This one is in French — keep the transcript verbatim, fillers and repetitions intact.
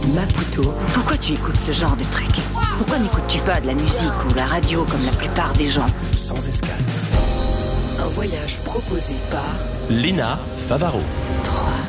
Maputo. Pourquoi tu écoutes ce genre de truc? Pourquoi n'écoutes-tu pas de la musique ou la radio comme la plupart des gens? Sans escale. Un voyage proposé par Léna Favaro. trois.